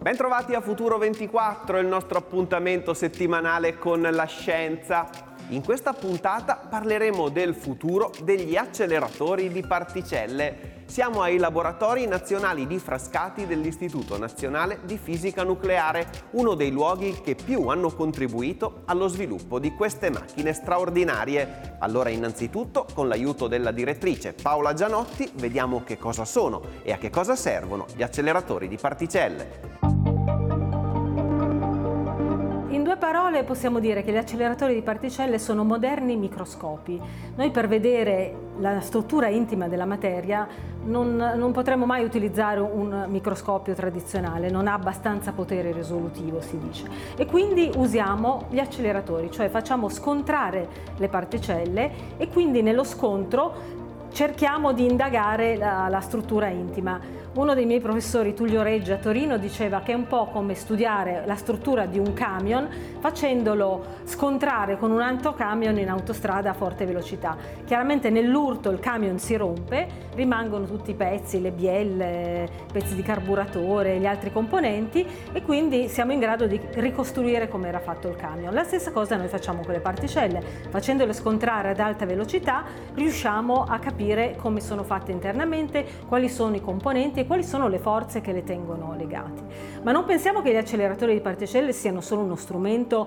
Bentrovati a Futuro 24, il nostro appuntamento settimanale con la scienza. In questa puntata parleremo del futuro degli acceleratori di particelle. Siamo ai laboratori nazionali di Frascati dell'Istituto Nazionale di Fisica Nucleare, uno dei luoghi che più hanno contribuito allo sviluppo di queste macchine straordinarie. Allora, innanzitutto, con l'aiuto della direttrice Paola Gianotti, vediamo che cosa sono e a che cosa servono gli acceleratori di particelle. In due parole possiamo dire che gli acceleratori di particelle sono moderni microscopi. Noi per vedere la struttura intima della materia non potremo mai utilizzare un microscopio tradizionale, non ha abbastanza potere risolutivo, si dice. E quindi usiamo gli acceleratori, cioè facciamo scontrare le particelle e quindi nello scontro cerchiamo di indagare la struttura intima. Uno dei miei professori, Tullio Reggi a Torino, diceva che è un po' come studiare la struttura di un camion facendolo scontrare con un altro camion in autostrada a forte velocità. Chiaramente nell'urto il camion si rompe, rimangono tutti i pezzi, le bielle, pezzi di carburatore, gli altri componenti, e quindi siamo in grado di ricostruire come era fatto il camion. La stessa cosa noi facciamo con le particelle, facendole scontrare ad alta velocità riusciamo a capire come sono fatte internamente, quali sono i componenti e quali sono le forze che le tengono legati. Ma non pensiamo che gli acceleratori di particelle siano solo uno strumento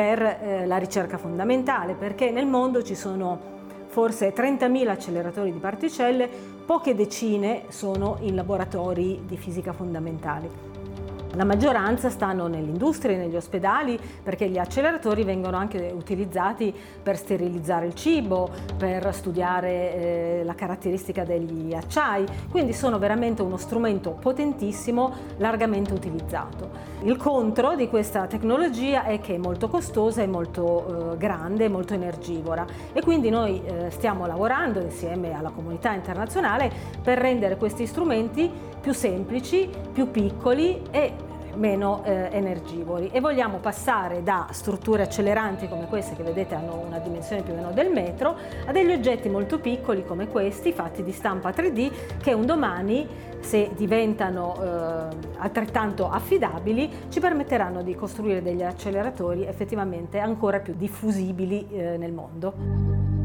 per la ricerca fondamentale, perché nel mondo ci sono forse 30.000 acceleratori di particelle, poche decine sono in laboratori di fisica fondamentale. La maggioranza stanno nell'industria e negli ospedali, perché gli acceleratori vengono anche utilizzati per sterilizzare il cibo, per studiare la caratteristica degli acciai, quindi sono veramente uno strumento potentissimo, largamente utilizzato. Il contro di questa tecnologia è che è molto costosa, è molto grande, molto energivora, e quindi noi stiamo lavorando insieme alla comunità internazionale per rendere questi strumenti più semplici, più piccoli e meno energivori, e vogliamo passare da strutture acceleranti come queste, che vedete hanno una dimensione più o meno del metro, a degli oggetti molto piccoli come questi, fatti di stampa 3D, che un domani, se diventano altrettanto affidabili, ci permetteranno di costruire degli acceleratori effettivamente ancora più diffusibili nel mondo.